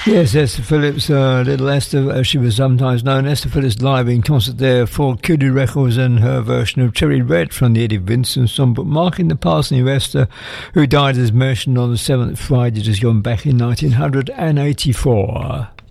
Yes, Esther Phillips, little Esther, as she was sometimes known. Esther Phillips live in concert there for Kudu Records and her version of Cherry Red from the Eddie Vincent songbook, marking the passing of Esther, who died as mentioned on the 7th Friday just gone back in 1984.